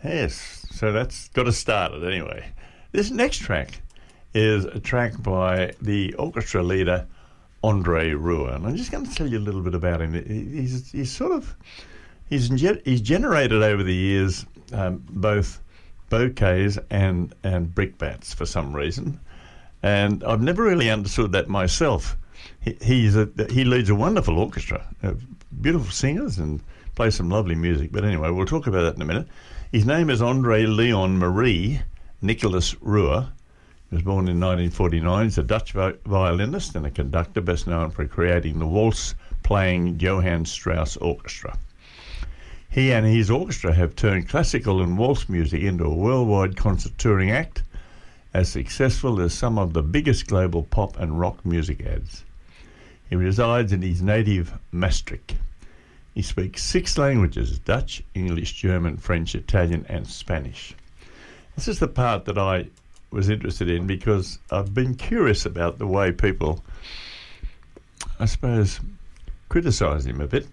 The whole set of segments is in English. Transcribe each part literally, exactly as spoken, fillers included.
Yes, so that's got us started anyway. This next track is a track by the orchestra leader Andre Rieu, and I'm just going to tell you a little bit about him. He's he's sort of he's he's generated over the years um, both bouquets and and brickbats for some reason, and I've never really understood that myself. He, he's a, he leads a wonderful orchestra, uh, beautiful singers, and plays some lovely music. But anyway, we'll talk about that in a minute. His name is Andre Leon Marie Nicolas Rieu. He was born in nineteen forty-nine. He's a Dutch vi- violinist and a conductor, best known for creating the waltz-playing Johann Strauss Orchestra. He and his orchestra have turned classical and waltz music into a worldwide concert touring act, as successful as some of the biggest global pop and rock music ads. He resides in his native Maastricht. He speaks six languages: Dutch, English, German, French, Italian and Spanish. This is the part that I was interested in because I've been curious about the way people, I suppose, criticise him a bit.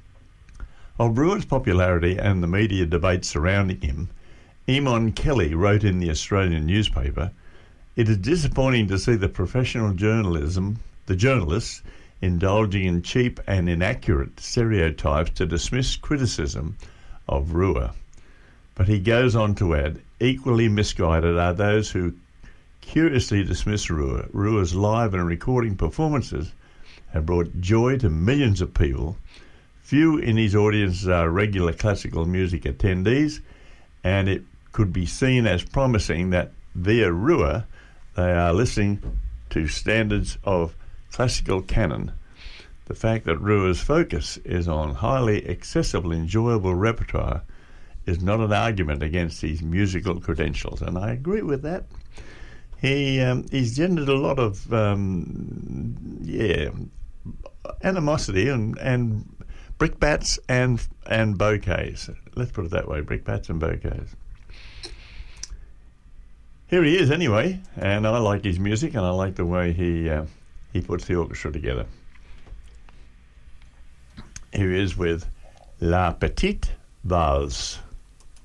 Of Rieu's popularity and the media debate surrounding him, Eamon Kelly wrote in the Australian newspaper, "It is disappointing to see the professional journalism, the journalists, indulging in cheap and inaccurate stereotypes to dismiss criticism of Rieu." But he goes on to add, "Equally misguided are those who curiously dismiss Rieu. Rieu's live and recording performances have brought joy to millions of people. Few in his audiences are regular classical music attendees, and it could be seen as promising that via Rieu they are listening to standards of classical canon. The fact that Rieu's focus is on highly accessible, enjoyable repertoire is not an argument against his musical credentials." And I agree with that. He um, he's gendered a lot of um, yeah animosity and and brickbats and and bouquets. Let's put it that way: brickbats and bouquets. Here he is, anyway, and I like his music, and I like the way he uh, he puts the orchestra together. Here he is with La Petite Valse.